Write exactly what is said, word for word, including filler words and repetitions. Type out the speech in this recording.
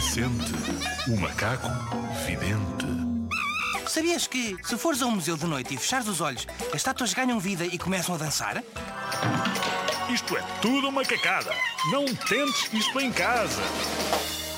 sente, o macaco vidente. Sabias que, se fores a um museu de noite e fechares os olhos, as estátuas ganham vida e começam a dançar? Isto é tudo uma cacada. Não tentes isto em casa.